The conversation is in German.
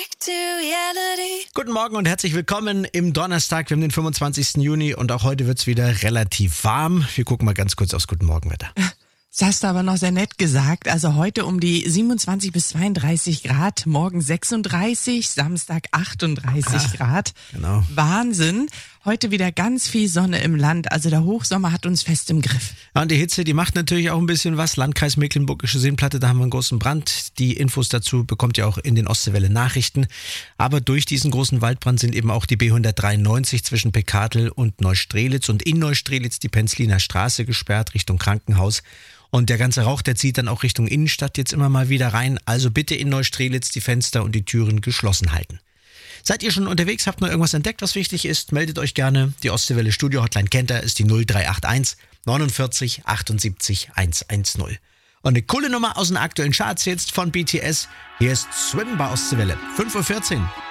Guten Morgen und herzlich willkommen im Donnerstag. Wir haben den 25. Juni und auch heute wird es wieder relativ warm. Wir gucken mal ganz kurz aufs Guten Morgenwetter. Das hast du aber noch sehr nett gesagt. Also heute um die 27 bis 32 Grad, morgen 36, Samstag 38 Grad. Genau. Wahnsinn. Heute wieder ganz viel Sonne im Land. Also der Hochsommer hat uns fest im Griff. Ja, und die Hitze, die macht natürlich auch ein bisschen was. Landkreis Mecklenburgische Seenplatte, da haben wir einen großen Brand. Die Infos dazu bekommt ihr auch in den Ostseewelle Nachrichten. Aber durch diesen großen Waldbrand sind eben auch die B193 zwischen Pekadl und Neustrelitz und in Neustrelitz die Penzliner Straße gesperrt Richtung Krankenhaus. Und der ganze Rauch, der zieht dann auch Richtung Innenstadt jetzt immer mal wieder rein. Also bitte in Neustrelitz die Fenster und die Türen geschlossen halten. Seid ihr schon unterwegs, habt noch irgendwas entdeckt, was wichtig ist, meldet euch gerne. Die Ostseewelle Studio Hotline kennt ihr, ist die 0381 49 78 110. Und eine coole Nummer aus den aktuellen Charts jetzt von BTS. Hier ist Swim bei Ostseewelle, 5:14 Uhr.